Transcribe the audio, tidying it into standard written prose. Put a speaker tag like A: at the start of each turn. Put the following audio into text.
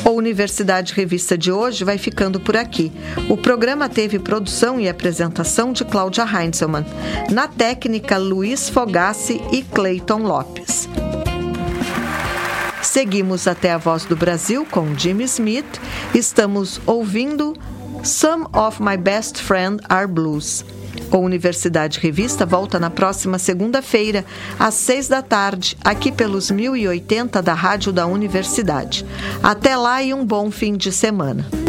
A: O Universidade Revista de hoje vai ficando por aqui. O programa teve produção e apresentação de Cláudia Heinzelmann. Na técnica, Luiz Fogassi e Cleiton Lopes. Seguimos até a Voz do Brasil com Jimmy Smith. Estamos ouvindo Some of My Best Friend Are Blues. O Universidade Revista volta na próxima segunda-feira, às 6h, aqui pelos 1080 da Rádio da Universidade. Até lá e um bom fim de semana.